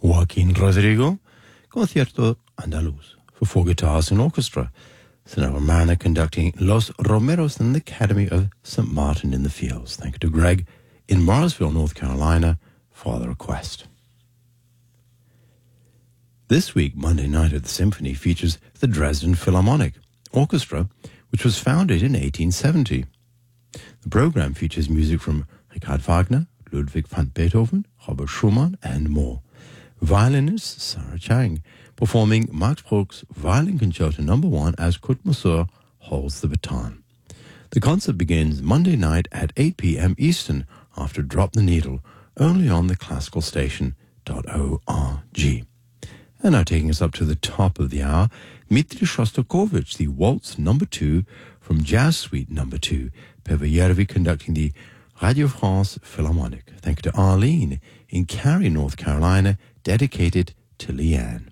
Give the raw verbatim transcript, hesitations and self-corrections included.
Joaquin Rodrigo, Concierto Andaluz, for four guitars and orchestra. Sonora Marna conducting Los Romeros in the Academy of Saint Martin in the Fields. Thank you to Greg in Morrisville, North Carolina, for the request. This week, Monday Night at the Symphony features the Dresden Philharmonic Orchestra, which was founded in eighteen seventy. The program features music from Richard Wagner, Ludwig van Beethoven, Robert Schumann, and more. Violinist Sarah Chang performing Max Bruch's Violin Concerto Number One as Kurt Masur holds the baton. The concert begins Monday night at eight p.m. Eastern after Drop the Needle, only on the classical station dot org. And now taking us up to the top of the hour, Dmitri Shostakovich, the Waltz Number Two from Jazz Suite Number Two, Pervayervi conducting the Radio France Philharmonic. Thank you to Arlene in Cary, North Carolina, dedicated to Leanne.